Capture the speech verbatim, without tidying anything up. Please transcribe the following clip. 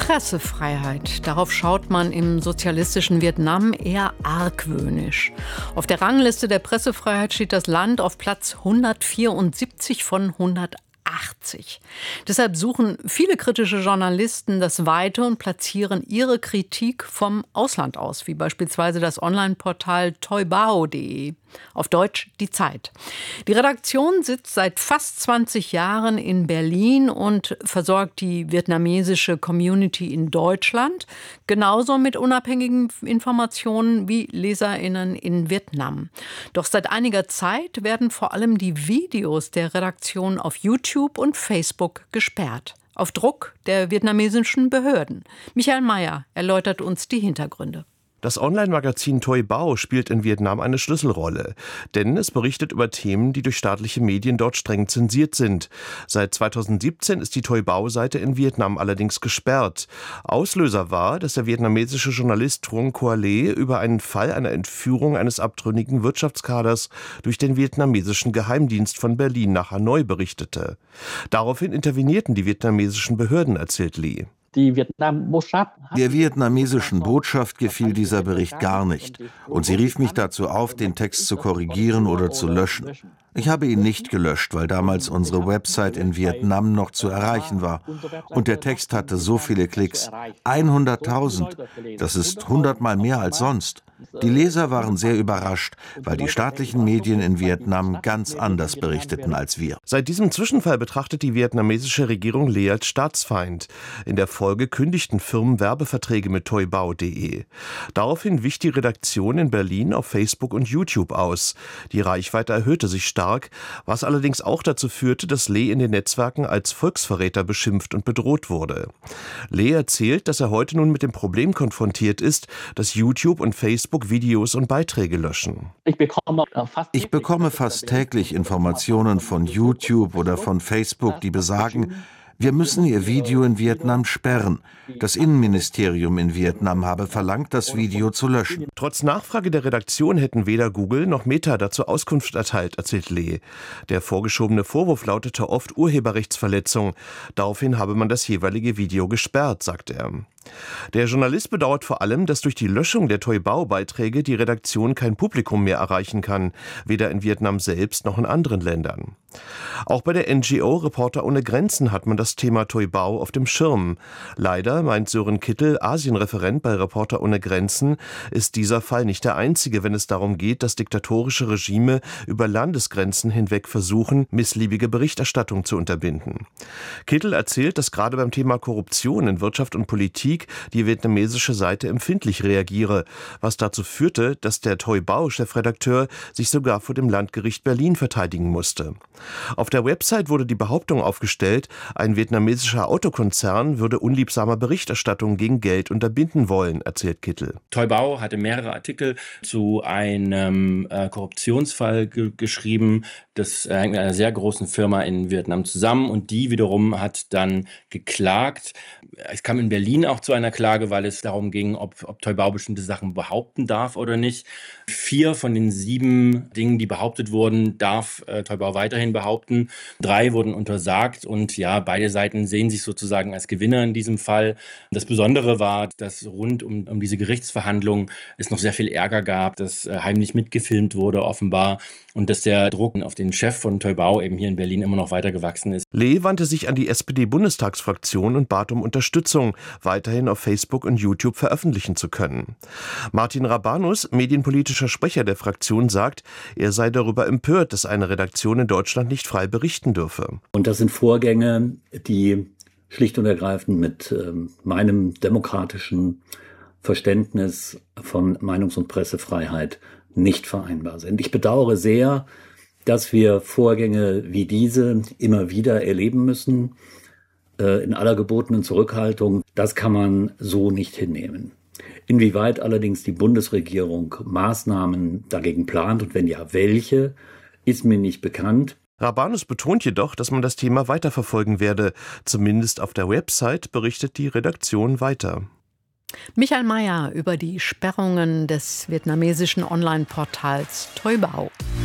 Pressefreiheit. Darauf schaut man im sozialistischen Vietnam eher argwöhnisch. Auf der Rangliste der Pressefreiheit steht das Land auf Platz hundertvierundsiebzig von hundertachtzig. Deshalb suchen viele kritische Journalisten das Weite und platzieren ihre Kritik vom Ausland aus, wie beispielsweise das Online-Portal toibao punkt de. Auf Deutsch die Zeit. Die Redaktion sitzt seit fast zwanzig Jahren in Berlin und versorgt die vietnamesische Community in Deutschland, genauso mit unabhängigen Informationen wie LeserInnen in Vietnam. Doch seit einiger Zeit werden vor allem die Videos der Redaktion auf YouTube und Facebook gesperrt. Auf Druck der vietnamesischen Behörden. Michael Mayer erläutert uns die Hintergründe. Das Online-Magazin toibao spielt in Vietnam eine Schlüsselrolle, denn es berichtet über Themen, die durch staatliche Medien dort streng zensiert sind. Seit zweitausendsiebzehn ist die Toibao-Seite in Vietnam allerdings gesperrt. Auslöser war, dass der vietnamesische Journalist Truong Quoc Le über einen Fall einer Entführung eines abtrünnigen Wirtschaftskaders durch den vietnamesischen Geheimdienst von Berlin nach Hanoi berichtete. Daraufhin intervenierten die vietnamesischen Behörden, erzählt Le. Der vietnamesischen Botschaft gefiel dieser Bericht gar nicht. Und sie rief mich dazu auf, den Text zu korrigieren oder zu löschen. Ich habe ihn nicht gelöscht, weil damals unsere Website in Vietnam noch zu erreichen war. Und der Text hatte so viele Klicks. hunderttausend. Das ist hundertmal mehr als sonst. Die Leser waren sehr überrascht, weil die staatlichen Medien in Vietnam ganz anders berichteten als wir. Seit diesem Zwischenfall betrachtet die vietnamesische Regierung Le als Staatsfeind. In der Folge kündigten Firmen Werbeverträge mit toibao punkt de. Daraufhin wich die Redaktion in Berlin auf Facebook und YouTube aus. Die Reichweite erhöhte sich stark, was allerdings auch dazu führte, dass Le in den Netzwerken als Volksverräter beschimpft und bedroht wurde. Le erzählt, dass er heute nun mit dem Problem konfrontiert ist, dass YouTube und Facebook Videos und Beiträge löschen. Ich bekomme fast täglich Informationen von YouTube oder von Facebook, die besagen, wir müssen Ihr Video in Vietnam sperren. Das Innenministerium in Vietnam habe verlangt, das Video zu löschen. Trotz Nachfrage der Redaktion hätten weder Google noch Meta dazu Auskunft erteilt, erzählt Le. Der vorgeschobene Vorwurf lautete oft Urheberrechtsverletzung. Daraufhin habe man das jeweilige Video gesperrt, sagt er. Der Journalist bedauert vor allem, dass durch die Löschung der Toibao-Beiträge die Redaktion kein Publikum mehr erreichen kann, weder in Vietnam selbst noch in anderen Ländern. Auch bei der N G O Reporter ohne Grenzen hat man das Thema Toibao auf dem Schirm. Leider, meint Sören Kittel, Asienreferent bei Reporter ohne Grenzen, ist dieser Fall nicht der einzige, wenn es darum geht, dass diktatorische Regime über Landesgrenzen hinweg versuchen, missliebige Berichterstattung zu unterbinden. Kittel erzählt, dass gerade beim Thema Korruption in Wirtschaft und Politik die vietnamesische Seite empfindlich reagiere, was dazu führte, dass der Toibao-Chefredakteur sich sogar vor dem Landgericht Berlin verteidigen musste. Auf der Website wurde die Behauptung aufgestellt, ein vietnamesischer Autokonzern würde unliebsamer Berichterstattung gegen Geld unterbinden wollen, erzählt Kittel. Toibao hatte mehrere Artikel zu einem äh, Korruptionsfall ge- geschrieben. Das hängt mit einer sehr großen Firma in Vietnam zusammen und die wiederum hat dann geklagt. Es kam in Berlin auch zu einer Klage, weil es darum ging, ob, ob Toibao bestimmte Sachen behaupten darf oder nicht. Vier von den sieben Dingen, die behauptet wurden, darf äh, Toibao weiterhin behaupten. Drei wurden untersagt und ja, beide Seiten sehen sich sozusagen als Gewinner in diesem Fall. Das Besondere war, dass rund um, um diese Gerichtsverhandlung es noch sehr viel Ärger gab, dass äh, heimlich mitgefilmt wurde offenbar und dass der Druck auf den Chef von Toibao eben hier in Berlin immer noch weiter gewachsen ist. Le wandte sich an die S P D-Bundestagsfraktion und bat um Unterstützung, weiterhin auf Facebook und YouTube veröffentlichen zu können. Martin Rabanus, medienpolitischer Sprecher der Fraktion, sagt, er sei darüber empört, dass eine Redaktion in Deutschland nicht frei berichten dürfe. Und das sind Vorgänge, die schlicht und ergreifend mit äh, meinem demokratischen Verständnis von Meinungs- und Pressefreiheit nicht vereinbar sind. Ich bedauere sehr, dass wir Vorgänge wie diese immer wieder erleben müssen, äh, in aller gebotenen Zurückhaltung. Das kann man so nicht hinnehmen. Inwieweit allerdings die Bundesregierung Maßnahmen dagegen plant und wenn ja, welche, ist mir nicht bekannt. Rabanus betont jedoch, dass man das Thema weiterverfolgen werde. Zumindest auf der Website berichtet die Redaktion weiter. Michael Mayer über die Sperrungen des vietnamesischen Online-Portals toibao.